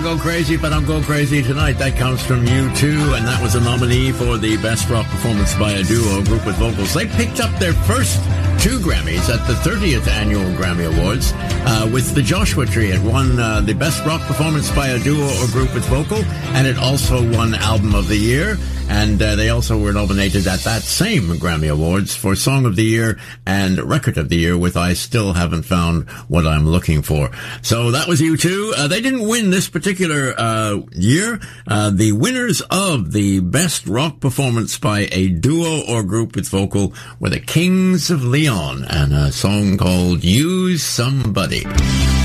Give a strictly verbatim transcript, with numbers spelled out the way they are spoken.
want to go crazy, but I'm going crazy tonight. That comes from U two, and that was a nominee for the Best Rock Performance by a Duo, Group with Vocals. They picked up their first two Grammys at the thirtieth Annual Grammy Awards uh, with the Joshua Tree. It won uh, the Best Rock Performance by a Duo or Group with Vocal, and it also won Album of the Year. And uh, they also were nominated at that same Grammy Awards for Song of the Year and Record of the Year with I Still Haven't Found What I'm Looking For. So that was U two. Uh, they didn't win this particular uh, year. Uh, the winners of the Best Rock Performance by a Duo or Group with Vocal were the Kings of Leon and a song called Use Somebody.